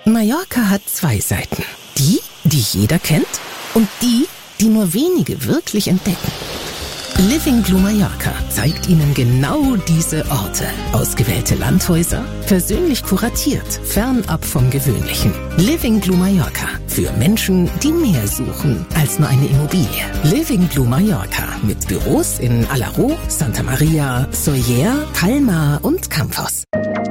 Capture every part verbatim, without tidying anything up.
Mallorca hat zwei Seiten. Die, die jeder kennt und die, die nur wenige wirklich entdecken. Living Blue Mallorca zeigt Ihnen genau diese Orte. Ausgewählte Landhäuser, persönlich kuratiert, fernab vom Gewöhnlichen. Living Blue Mallorca für Menschen, die mehr suchen als nur eine Immobilie. Living Blue Mallorca mit Büros in Alaró, Santa Maria, Sóller, Palma und Campos.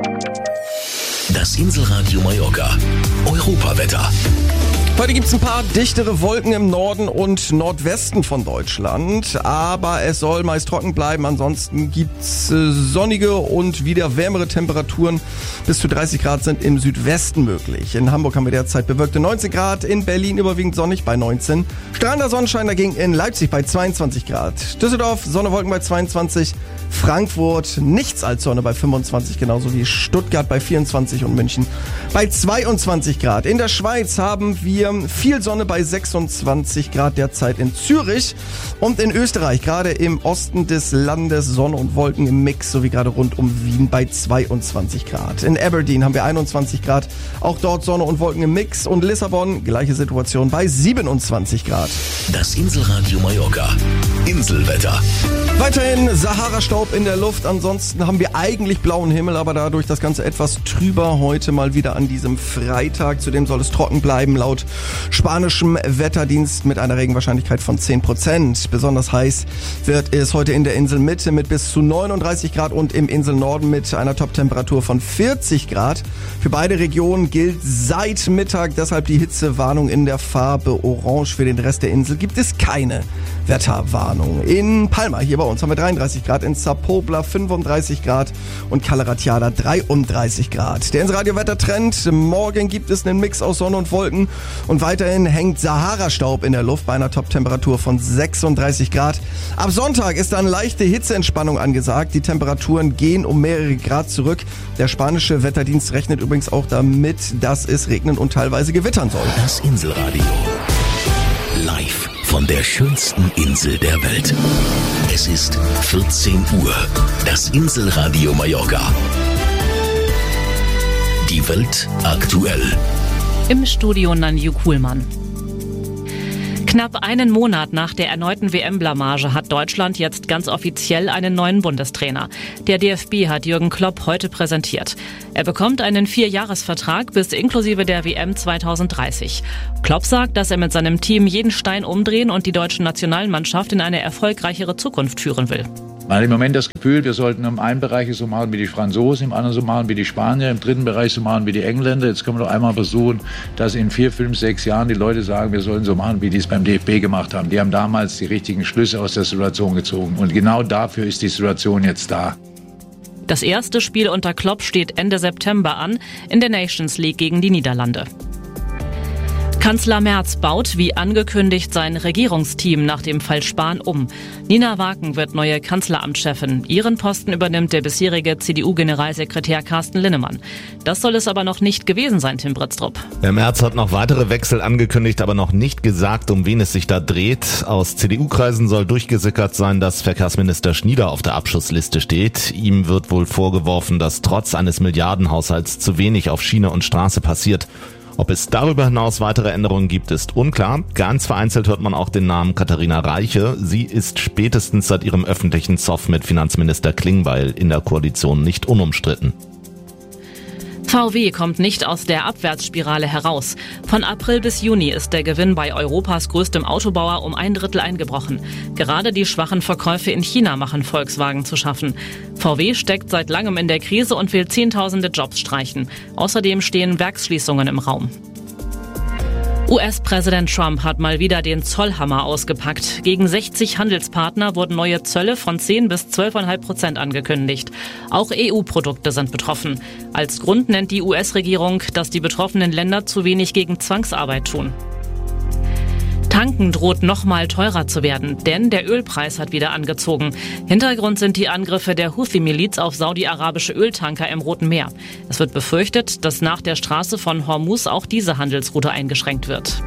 Das Inselradio Mallorca. Europawetter. Heute gibt es ein paar dichtere Wolken im Norden und Nordwesten von Deutschland, aber es soll meist trocken bleiben. Ansonsten gibt es äh, sonnige und wieder wärmere Temperaturen. Bis zu dreißig Grad sind im Südwesten möglich. In Hamburg haben wir derzeit bewölkte neunzehn Grad, in Berlin überwiegend sonnig bei neunzehn. Strahlender Sonnenschein dagegen in Leipzig bei zweiundzwanzig Grad. Düsseldorf, Sonne, Wolken bei zweiundzwanzig. Frankfurt, nichts als Sonne bei fünfundzwanzig, genauso wie Stuttgart bei vierundzwanzig und München bei zweiundzwanzig Grad. In der Schweiz haben wir viel Sonne bei sechsundzwanzig Grad derzeit in Zürich und in Österreich, gerade im Osten des Landes, Sonne und Wolken im Mix, sowie gerade rund um Wien bei zweiundzwanzig Grad. In Aberdeen haben wir einundzwanzig Grad, auch dort Sonne und Wolken im Mix, und Lissabon, gleiche Situation bei siebenundzwanzig Grad. Das Inselradio Mallorca. Inselwetter. Weiterhin Sahara-Staub in der Luft, ansonsten haben wir eigentlich blauen Himmel, aber dadurch das Ganze etwas trüber heute mal wieder an diesem Freitag. Zudem soll es trocken bleiben, laut spanischem Wetterdienst mit einer Regenwahrscheinlichkeit von zehn Prozent. Besonders heiß wird es heute in der Inselmitte mit bis zu neununddreißig Grad und im Inselnorden mit einer Toptemperatur von vierzig Grad. Für beide Regionen gilt seit Mittag deshalb die Hitzewarnung in der Farbe Orange. Für den Rest der Insel gibt es keine Wetterwarnung. In Palma, hier bei uns, haben wir dreiunddreißig Grad, in Sapobla fünfunddreißig Grad und Calaratiada dreiunddreißig Grad. Der Inselradio-Wettertrend: Morgen gibt es einen Mix aus Sonne und Wolken und weiterhin hängt Sahara-Staub in der Luft bei einer Top-Temperatur von sechsunddreißig Grad. Ab Sonntag ist dann leichte Hitzeentspannung angesagt. Die Temperaturen gehen um mehrere Grad zurück. Der spanische Wetterdienst rechnet übrigens auch damit, dass es regnen und teilweise gewittern soll. Das Inselradio. Live von der schönsten Insel der Welt. Es ist vierzehn Uhr. Das Inselradio Mallorca. Die Welt aktuell. Im Studio Nanju Kuhlmann. Knapp einen Monat nach der erneuten W M-Blamage hat Deutschland jetzt ganz offiziell einen neuen Bundestrainer. Der D F B hat Jürgen Klopp heute präsentiert. Er bekommt einen Vierjahresvertrag bis inklusive der W M zweitausenddreißig. Klopp sagt, dass er mit seinem Team jeden Stein umdrehen und die deutsche Nationalmannschaft in eine erfolgreichere Zukunft führen will. Man hat im Moment das Gefühl, wir sollten im einen Bereich so machen wie die Franzosen, im anderen so machen wie die Spanier, im dritten Bereich so machen wie die Engländer. Jetzt können wir doch einmal versuchen, dass in vier, fünf, sechs Jahren die Leute sagen, wir sollen so machen, wie die es beim D F B gemacht haben. Die haben damals die richtigen Schlüsse aus der Situation gezogen. Und genau dafür ist die Situation jetzt da. Das erste Spiel unter Klopp steht Ende September an, in der Nations League gegen die Niederlande. Kanzler Merz baut, wie angekündigt, sein Regierungsteam nach dem Fall Spahn um. Nina Waken wird neue Kanzleramtschefin. Ihren Posten übernimmt der bisherige C D U-Generalsekretär Carsten Linnemann. Das soll es aber noch nicht gewesen sein, Tim Britztrup. Der Merz hat noch weitere Wechsel angekündigt, aber noch nicht gesagt, um wen es sich da dreht. Aus C D U-Kreisen soll durchgesickert sein, dass Verkehrsminister Schnieder auf der Abschussliste steht. Ihm wird wohl vorgeworfen, dass trotz eines Milliardenhaushalts zu wenig auf Schiene und Straße passiert. Ob es darüber hinaus weitere Änderungen gibt, ist unklar. Ganz vereinzelt hört man auch den Namen Katharina Reiche. Sie ist spätestens seit ihrem öffentlichen Zoff mit Finanzminister Klingbeil in der Koalition nicht unumstritten. V W kommt nicht aus der Abwärtsspirale heraus. Von April bis Juni ist der Gewinn bei Europas größtem Autobauer um ein Drittel eingebrochen. Gerade die schwachen Verkäufe in China machen Volkswagen zu schaffen. V W steckt seit langem in der Krise und will Zehntausende Jobs streichen. Außerdem stehen Werksschließungen im Raum. U S-Präsident Trump hat mal wieder den Zollhammer ausgepackt. Gegen sechzig Handelspartner wurden neue Zölle von zehn bis zwölf Komma fünf Prozent angekündigt. Auch E U-Produkte sind betroffen. Als Grund nennt die U S-Regierung, dass die betroffenen Länder zu wenig gegen Zwangsarbeit tun. Tanken droht noch mal teurer zu werden, denn der Ölpreis hat wieder angezogen. Hintergrund sind die Angriffe der Houthi-Miliz auf saudi-arabische Öltanker im Roten Meer. Es wird befürchtet, dass nach der Straße von Hormuz auch diese Handelsroute eingeschränkt wird.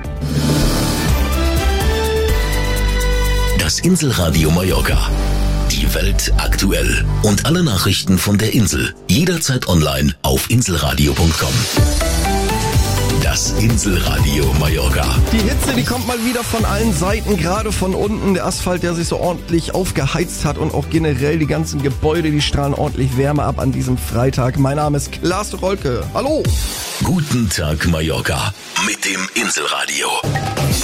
Das Inselradio Mallorca. Die Welt aktuell. Und alle Nachrichten von der Insel. Jederzeit online auf inselradio punkt com. Das Inselradio Mallorca. Die Hitze, die kommt mal wieder von allen Seiten, gerade von unten. Der Asphalt, der sich so ordentlich aufgeheizt hat und auch generell die ganzen Gebäude, die strahlen ordentlich Wärme ab an diesem Freitag. Mein Name ist Klaas Rolke. Hallo. Guten Tag Mallorca mit dem Inselradio.